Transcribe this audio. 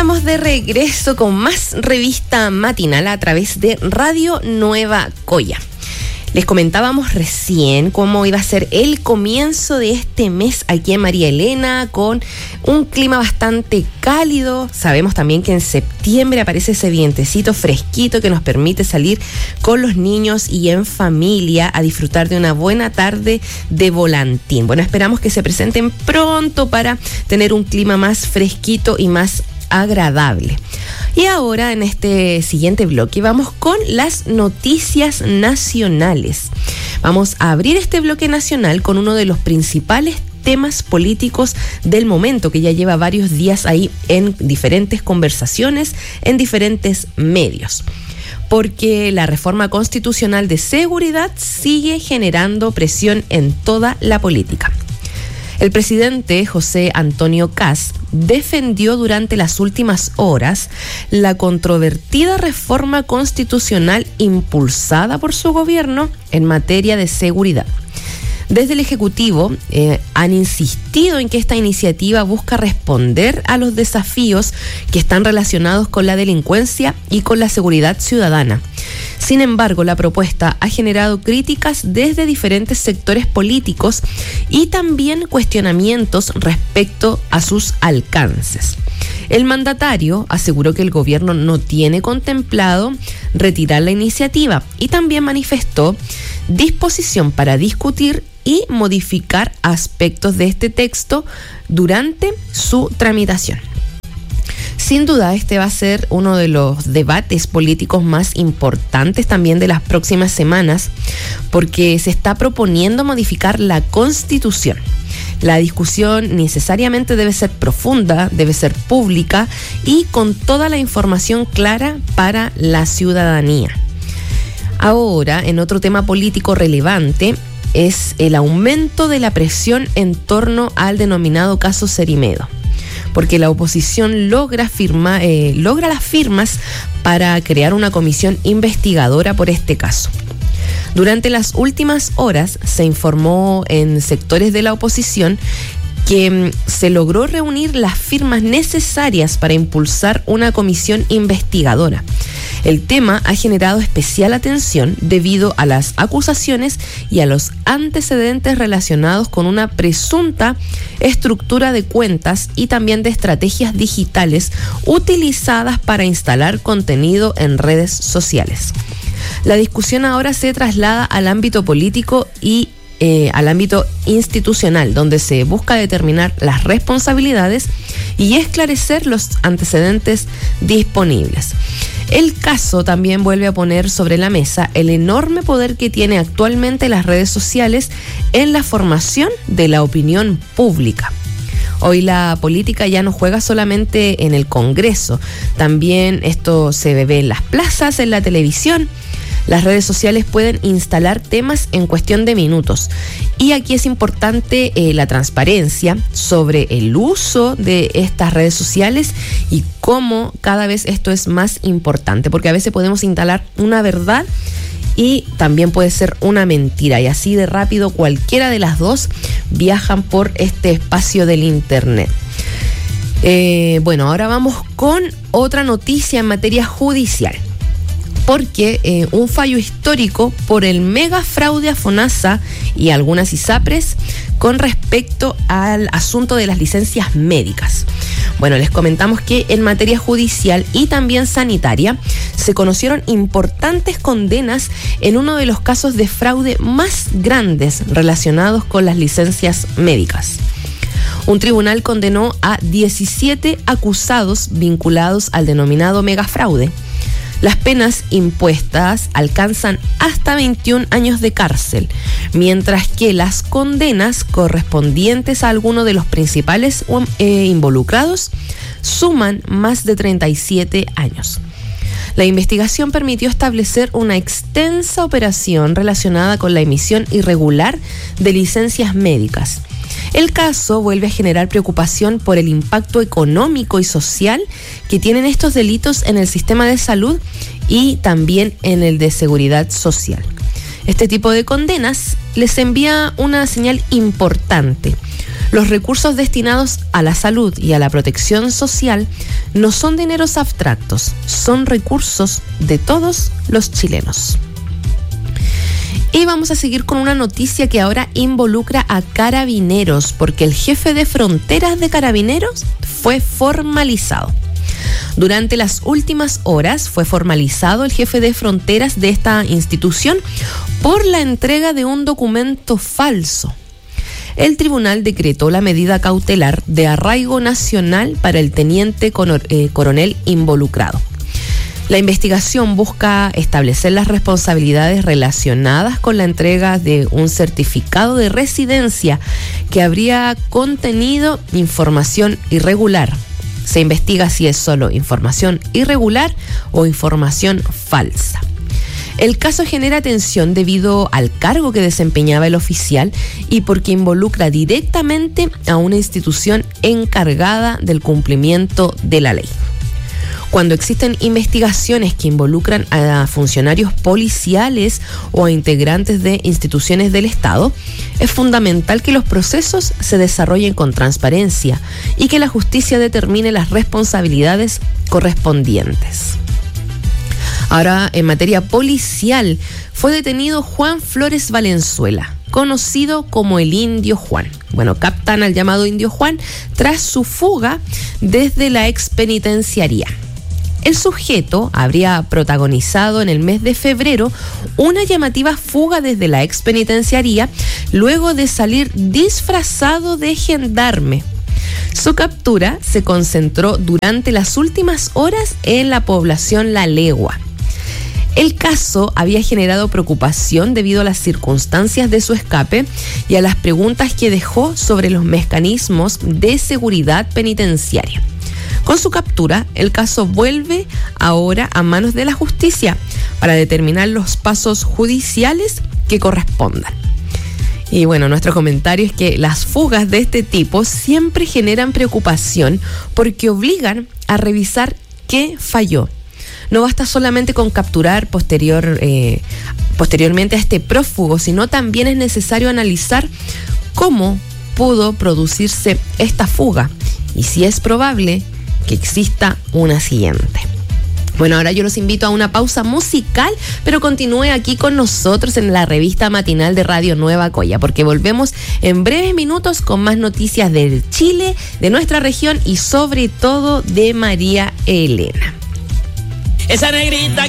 Estamos de regreso con más revista matinal a través de Radio Nueva Coya. Les comentábamos recién cómo iba a ser el comienzo de este mes aquí en María Elena, con un clima bastante cálido. Sabemos también que en septiembre aparece ese vientecito fresquito que nos permite salir con los niños y en familia a disfrutar de una buena tarde de volantín. Bueno, esperamos que se presenten pronto para tener un clima más fresquito y más agradable. Y ahora, en este siguiente bloque, vamos con las noticias nacionales. Vamos a abrir este bloque nacional con uno de los principales temas políticos del momento, que ya lleva varios días ahí en diferentes conversaciones, en diferentes medios. Porque la reforma constitucional de seguridad sigue generando presión en toda la política. El presidente José Antonio Kast defendió durante las últimas horas la controvertida reforma constitucional impulsada por su gobierno en materia de seguridad. Desde el Ejecutivo han insistido en que esta iniciativa busca responder a los desafíos que están relacionados con la delincuencia y con la seguridad ciudadana. Sin embargo, la propuesta ha generado críticas desde diferentes sectores políticos y también cuestionamientos respecto a sus alcances. El mandatario aseguró que el gobierno no tiene contemplado retirar la iniciativa y también manifestó disposición para discutir y modificar aspectos de este texto durante su tramitación. Sin duda, este va a ser uno de los debates políticos más importantes también de las próximas semanas, porque se está proponiendo modificar la Constitución. La discusión necesariamente debe ser profunda, debe ser pública y con toda la información clara para la ciudadanía. Ahora, en otro tema político relevante, es el aumento de la presión en torno al denominado caso Cerimedo, porque la oposición logra las firmas para crear una comisión investigadora por este caso. Durante las últimas horas se informó en sectores de la oposición que se logró reunir las firmas necesarias para impulsar una comisión investigadora. El tema ha generado especial atención debido a las acusaciones y a los antecedentes relacionados con una presunta estructura de cuentas y también de estrategias digitales utilizadas para instalar contenido en redes sociales. La discusión ahora se traslada al ámbito político y al ámbito institucional, donde se busca determinar las responsabilidades y esclarecer los antecedentes disponibles. El caso también vuelve a poner sobre la mesa el enorme poder que tiene actualmente las redes sociales en la formación de la opinión pública. Hoy la política ya no juega solamente en el Congreso, también esto se ve en las plazas, en la televisión. Las redes sociales pueden instalar temas en cuestión de minutos. Y aquí es importante la transparencia sobre el uso de estas redes sociales y cómo cada vez esto es más importante, porque a veces podemos instalar una verdad y también puede ser una mentira, y así de rápido cualquiera de las dos viajan por este espacio del internet. Bueno, ahora vamos con otra noticia en materia judicial, porque un fallo histórico por el mega fraude a FONASA y algunas ISAPRES con respecto al asunto de las licencias médicas. Bueno, les comentamos que en materia judicial y también sanitaria se conocieron importantes condenas en uno de los casos de fraude más grandes relacionados con las licencias médicas. Un tribunal condenó a 17 acusados vinculados al denominado megafraude. Las penas impuestas alcanzan hasta 21 años de cárcel, mientras que las condenas correspondientes a alguno de los principales involucrados suman más de 37 años. La investigación permitió establecer una extensa operación relacionada con la emisión irregular de licencias médicas. El caso vuelve a generar preocupación por el impacto económico y social que tienen estos delitos en el sistema de salud y también en el de seguridad social. Este tipo de condenas les envía una señal importante. Los recursos destinados a la salud y a la protección social no son dineros abstractos, son recursos de todos los chilenos. Y vamos a seguir con una noticia que ahora involucra a Carabineros, porque el jefe de fronteras de Carabineros fue formalizado. Durante las últimas horas fue formalizado el jefe de fronteras de esta institución por la entrega de un documento falso. El tribunal decretó la medida cautelar de arraigo nacional para el teniente coronel involucrado. La investigación busca establecer las responsabilidades relacionadas con la entrega de un certificado de residencia que habría contenido información irregular. Se investiga si es solo información irregular o información falsa. El caso genera tensión debido al cargo que desempeñaba el oficial y porque involucra directamente a una institución encargada del cumplimiento de la ley. Cuando existen investigaciones que involucran a funcionarios policiales o a integrantes de instituciones del Estado, es fundamental que los procesos se desarrollen con transparencia y que la justicia determine las responsabilidades correspondientes. Ahora, en materia policial, fue detenido Juan Flores Valenzuela, conocido como el Indio Juan. Bueno, captan al llamado Indio Juan tras su fuga desde la expenitenciaría. El sujeto habría protagonizado en el mes de febrero una llamativa fuga desde la expenitenciaría luego de salir disfrazado de gendarme. Su captura se concentró durante las últimas horas en la población La Legua. El caso había generado preocupación debido a las circunstancias de su escape y a las preguntas que dejó sobre los mecanismos de seguridad penitenciaria. Con su captura, el caso vuelve ahora a manos de la justicia para determinar los pasos judiciales que correspondan. Y bueno, nuestro comentario es que las fugas de este tipo siempre generan preocupación porque obligan a revisar qué falló. No basta solamente con capturar posteriormente a este prófugo, sino también es necesario analizar cómo pudo producirse esta fuga y si es probable que exista una siguiente. Bueno, ahora yo los invito a una pausa musical, pero continúe aquí con nosotros en la revista matinal de Radio Nueva Coya, porque volvemos en breves minutos con más noticias del Chile, de nuestra región y sobre todo de María Elena. Esa negrita